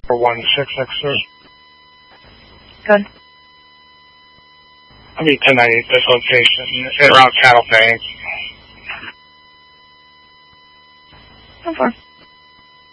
1663. Good. I'll be 1098 this location around Cattle Bank. So far.